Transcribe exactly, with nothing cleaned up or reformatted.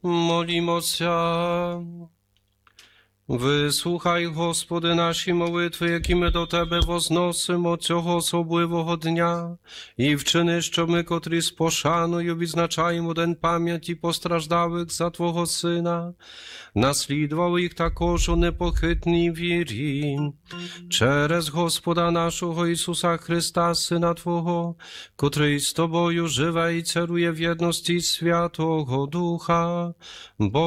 Молімося. Вислухай, Господи, наші молитви, які ми до Тебе возносимо цього особливого дня, і вчини, що ми, котрі з пошаною відзначаємо день пам'яті постраждалих за Твого Сина, наслідували їх також у непохитній вірі. Через Господа нашого Ісуса Христа, Сина Твого, котрий з Тобою живе і царує в єдності Святого Духа, Бо